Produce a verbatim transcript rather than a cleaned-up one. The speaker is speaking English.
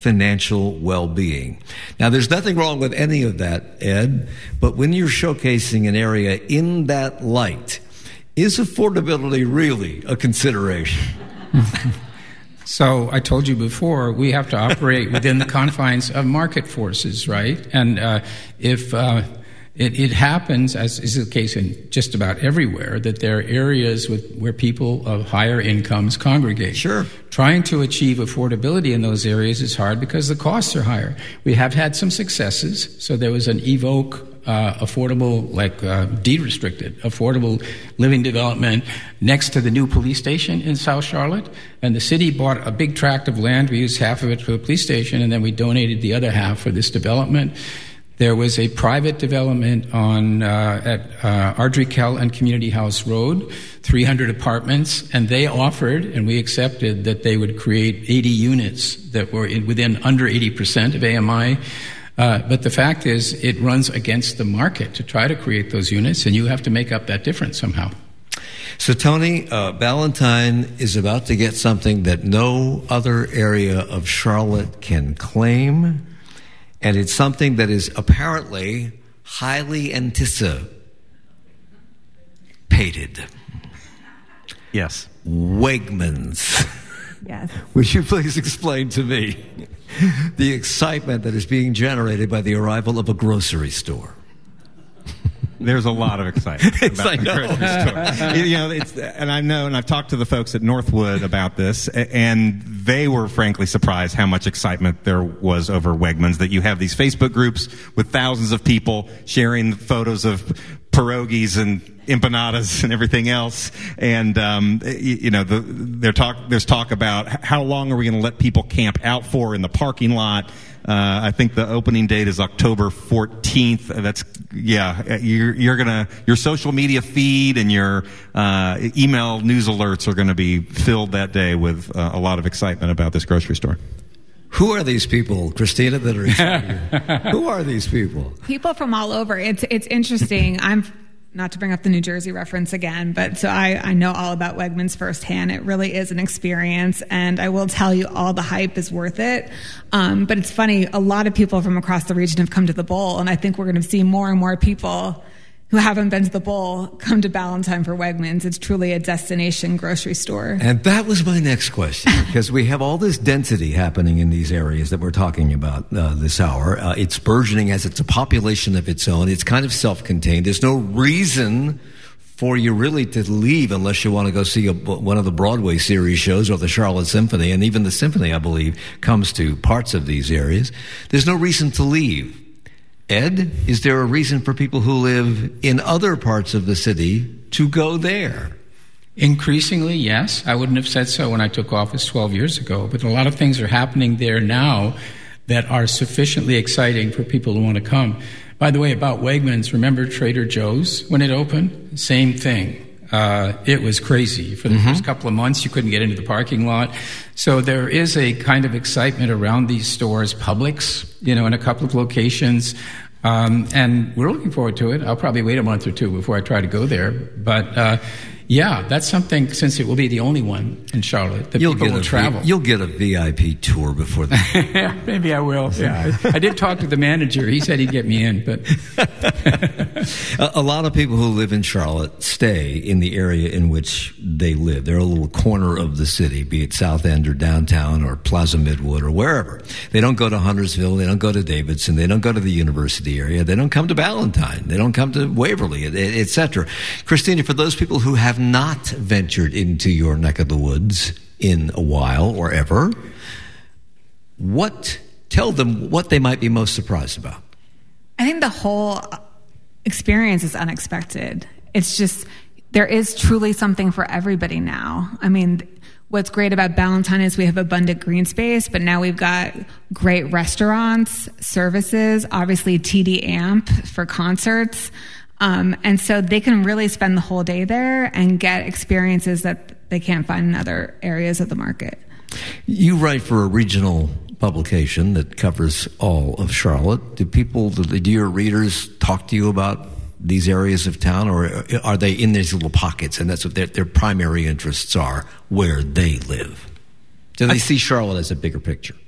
financial well-being. Now, there's nothing wrong with any of that, Ed, but when you're showcasing an area in that light, is affordability really a consideration? So I told you before, we have to operate within the confines of market forces, right? And uh, if uh, it, it happens, as is the case in just about everywhere, that there are areas with, where people of higher incomes congregate. Sure. Trying to achieve affordability in those areas is hard because the costs are higher. We have had some successes. So there was an Evoke Uh, affordable, like uh, deed-restricted, affordable living development next to the new police station in South Charlotte. And the city bought a big tract of land. We used half of it for the police station, and then we donated the other half for this development. There was a private development on uh, at uh, Ardrey Kell and Community House Road, three hundred apartments, and they offered, and we accepted, that they would create eighty units that were in, within under eighty percent of A M I. Uh, but the fact is, it runs against the market to try to create those units, and you have to make up that difference somehow. So, Tony, uh, Ballantine is about to get something that no other area of Charlotte can claim, and it's something that is apparently highly anticipated. Yes. Wegmans. Yes. Would you please explain to me the excitement that is being generated by the arrival of a grocery store? There's a lot of excitement Yes, about I the know. grocery store. You know, it's, and I know, and I've talked to the folks at Northwood about this, and they were frankly surprised how much excitement there was over Wegmans, that you have these Facebook groups with thousands of people sharing photos of pierogies and empanadas and everything else, and um, you, you know, the, they're talk, there's talk about how long are we going to let people camp out for in the parking lot. Uh, I think the opening date is October fourteenth. That's, yeah, you're, you're gonna, your social media feed and your uh, email news alerts are going to be filled that day with uh, a lot of excitement about this grocery store. Who are these people, Christina, that are excited? Who are these people? People from all over. It's it's interesting. I'm not to bring up the New Jersey reference again, but so I, I know all about Wegmans firsthand. It really is an experience, and I will tell you, all the hype is worth it. Um, but it's funny, a lot of people from across the region have come to the Bowl, and I think we're going to see more and more people who haven't been to the Bowl come to Ballantine for Wegmans. It's truly a destination grocery store. And that was my next question, because we have all this density happening in these areas that we're talking about uh, this hour. Uh, it's burgeoning as it's a population of its own. It's kind of self-contained. There's no reason for you really to leave unless you want to go see a, one of the Broadway series shows or the Charlotte Symphony. And even the Symphony, I believe, comes to parts of these areas. There's no reason to leave. Ed, is there a reason for people who live in other parts of the city to go there? Increasingly, yes. I wouldn't have said so when I took office twelve years ago, but a lot of things are happening there now that are sufficiently exciting for people who want to come. By the way, about Wegmans, remember Trader Joe's when it opened? Same thing. Uh, it was crazy. For the mm-hmm. first couple of months, you couldn't get into the parking lot. So there is a kind of excitement around these stores, Publix, you know, in a couple of locations. Um, and we're looking forward to it. I'll probably wait a month or two before I try to go there. But, uh, yeah, that's something, since it will be the only one in Charlotte, that you'll people get will a, travel. You'll get a V I P tour before that. Maybe I will. Yeah, I, I did talk to the manager. He said he'd get me in. But a, a lot of people who live in Charlotte stay in the area in which they live. They're a little corner of the city, be it South End or downtown or Plaza Midwood or wherever. They don't go to Huntersville. They don't go to Davidson. They don't go to the university area. They don't come to Ballantine. They don't come to Waverly, et cetera. Christina, for those people who have not ventured into your neck of the woods in a while or ever, what tell them what they might be most surprised about? I think the whole experience is unexpected. It's just, there is truly something for everybody now. I mean, what's great about Ballantine is we have abundant green space, but now we've got great restaurants, services, obviously T D Amp for concerts. Um, and so they can really spend the whole day there and get experiences that they can't find in other areas of the market. You write for a regional publication that covers all of Charlotte. Do people, do your readers talk to you about these areas of town, or are they in these little pockets and that's what their, their primary interests are, where they live? Do they I, see Charlotte as a bigger picture?